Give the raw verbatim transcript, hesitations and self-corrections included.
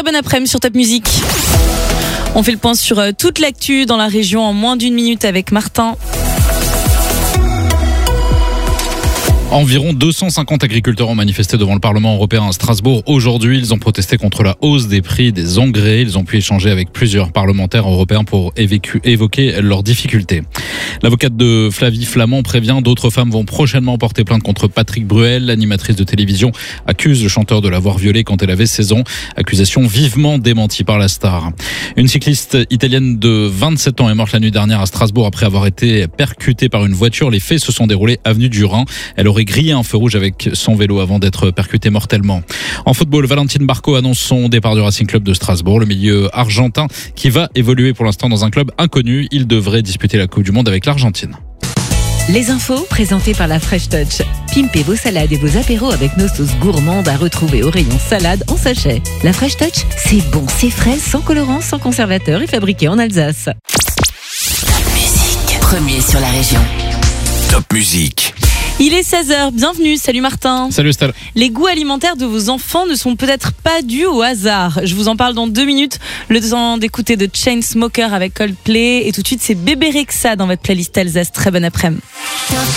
bon après-midi sur Top Music. On fait le point sur toute l'actu dans la région en moins d'une minute avec Martin. Environ deux cent cinquante agriculteurs ont manifesté devant le Parlement européen à Strasbourg aujourd'hui. Ils ont protesté contre la hausse des prix des engrais. Ils ont pu échanger avec plusieurs parlementaires européens pour évoquer, évoquer leurs difficultés. L'avocate de Flavie Flament prévient d'autres femmes vont prochainement porter plainte contre Patrick Bruel. L'animatrice de télévision accuse le chanteur de l'avoir violée quand elle avait seize ans. Accusation vivement démentie par la star. Une cycliste italienne de vingt-sept ans est morte la nuit dernière à Strasbourg après avoir été percutée par une voiture. Les faits se sont déroulés avenue du Rhin. Elle aurait grillé un feu rouge avec son vélo avant d'être percutée mortellement. En football, Valentine Barco annonce son départ du Racing Club de Strasbourg. Le milieu argentin qui va évoluer pour l'instant dans un club inconnu. Il devrait disputer la Coupe du Monde avec l'Argentine. Les infos présentées par la Fresh Touch. Pimpez vos salades et vos apéros avec nos sauces gourmandes à retrouver au rayon salade en sachet. La Fresh Touch, c'est bon, c'est frais, sans colorant, sans conservateur et fabriqué en Alsace. Top Music, premier sur la région. Top Music. Il est seize heures, bienvenue, salut Martin. Salut Estelle. Les goûts alimentaires de vos enfants ne sont peut-être pas dus au hasard. Je vous en parle dans deux minutes. Le temps d'écouter de Chainsmokers avec Coldplay. Et tout de suite, c'est Bébé Rexha dans votre playlist Alsace. Très bon après-midi.